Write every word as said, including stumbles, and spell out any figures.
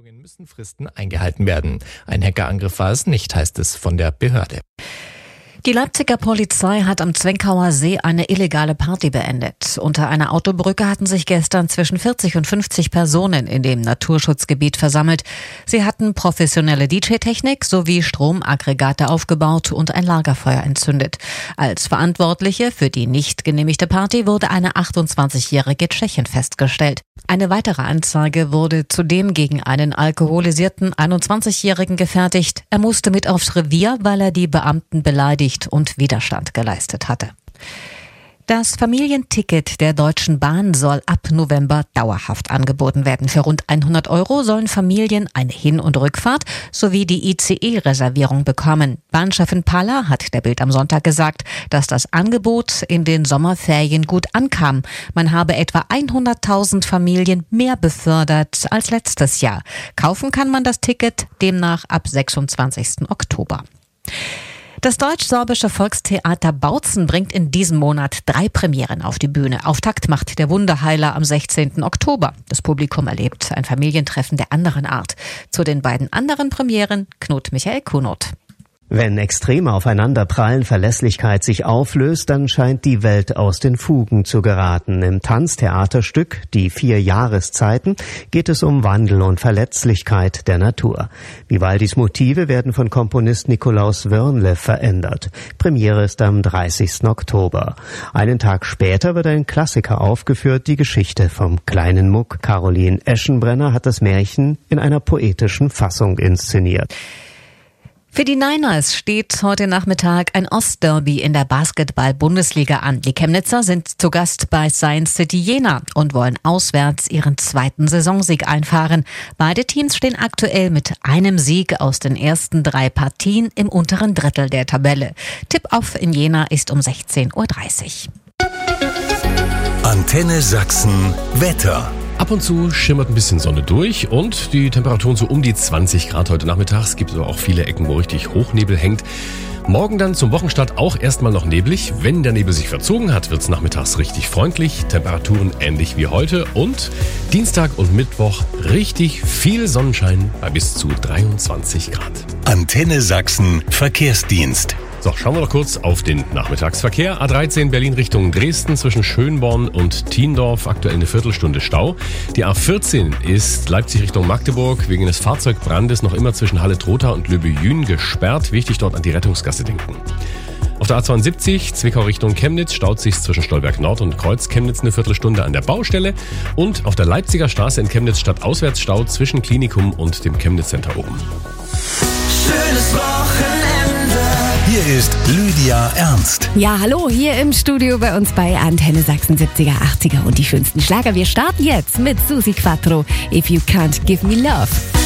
Zahlungen müssen Fristen eingehalten werden. Ein Hackerangriff war es nicht, heißt es von der Behörde. Die Leipziger Polizei hat am Zwenkauer See eine illegale Party beendet. Unter einer Autobrücke hatten sich gestern zwischen vierzig und fünfzig Personen in dem Naturschutzgebiet versammelt. Sie hatten professionelle D J-Technik sowie Stromaggregate aufgebaut und ein Lagerfeuer entzündet. Als Verantwortliche für die nicht genehmigte Party wurde eine achtundzwanzigjährige Tschechin festgestellt. Eine weitere Anzeige wurde zudem gegen einen alkoholisierten einundzwanzigjährigen gefertigt. Er musste mit aufs Revier, weil er die Beamten beleidigt und Widerstand geleistet hatte. Das Familienticket der Deutschen Bahn soll ab November dauerhaft angeboten werden. Für rund hundert Euro sollen Familien eine Hin- und Rückfahrt sowie die I C E-Reservierung bekommen. Bahnchefin Paller hat der Bild am Sonntag gesagt, dass das Angebot in den Sommerferien gut ankam. Man habe etwa hunderttausend Familien mehr befördert als letztes Jahr. Kaufen kann man das Ticket demnach ab sechsundzwanzigsten Oktober. Das deutsch-sorbische Volkstheater Bautzen bringt in diesem Monat drei Premieren auf die Bühne. Auftakt macht der Wunderheiler am sechzehnten Oktober. Das Publikum erlebt ein Familientreffen der anderen Art. Zu den beiden anderen Premieren Knut Michael Kunert. Wenn Extreme aufeinanderprallen, Verlässlichkeit sich auflöst, dann scheint die Welt aus den Fugen zu geraten. Im Tanztheaterstück Die vier Jahreszeiten geht es um Wandel und Verletzlichkeit der Natur. Vivaldis Motive werden von Komponist Nikolaus Wörnle verändert. Premiere ist am dreißigsten Oktober. Einen Tag später wird ein Klassiker aufgeführt, die Geschichte vom kleinen Muck. Caroline Eschenbrenner hat das Märchen in einer poetischen Fassung inszeniert. Für die Niners steht heute Nachmittag ein Ostderby in der Basketball-Bundesliga an. Die Chemnitzer sind zu Gast bei Science City Jena und wollen auswärts ihren zweiten Saisonsieg einfahren. Beide Teams stehen aktuell mit einem Sieg aus den ersten drei Partien im unteren Drittel der Tabelle. Tip-Off in Jena ist um sechzehn Uhr dreißig. Antenne Sachsen Wetter. Ab und zu schimmert ein bisschen Sonne durch und die Temperaturen so um die zwanzig Grad heute Nachmittag. Es gibt aber auch viele Ecken, wo richtig Hochnebel hängt. Morgen dann zum Wochenstart auch erstmal noch neblig. Wenn der Nebel sich verzogen hat, wird es nachmittags richtig freundlich. Temperaturen ähnlich wie heute. Und Dienstag und Mittwoch richtig viel Sonnenschein bei bis zu dreiundzwanzig Grad. Antenne Sachsen Verkehrsdienst. So, schauen wir noch kurz auf den Nachmittagsverkehr. A dreizehn Berlin Richtung Dresden zwischen Schönborn und Thiendorf. Aktuell eine Viertelstunde Stau. Die A vierzehn ist Leipzig Richtung Magdeburg wegen eines Fahrzeugbrandes noch immer zwischen Halle-Trotha und Löbejün gesperrt. Wichtig, dort an die Rettungsgasse denken. Auf der A zweiundsiebzig Zwickau Richtung Chemnitz staut sich zwischen Stolberg Nord und Kreuz Chemnitz eine Viertelstunde an der Baustelle. Und auf der Leipziger Straße in Chemnitz Stadtauswärtsstau zwischen Klinikum und dem Chemnitz Center oben. Schönes Wochenende. Hier ist Lydia Ernst. Ja, hallo, hier im Studio bei uns bei Antenne Sachsen siebziger, achtziger und die schönsten Schlager. Wir starten jetzt mit Susi Quattro, If You Can't Give Me Love.